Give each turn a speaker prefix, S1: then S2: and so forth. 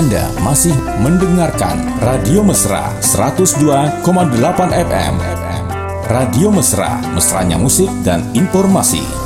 S1: Anda masih mendengarkan Radio Mesra 102,8 FM. Radio Mesra, mesranya musik dan informasi.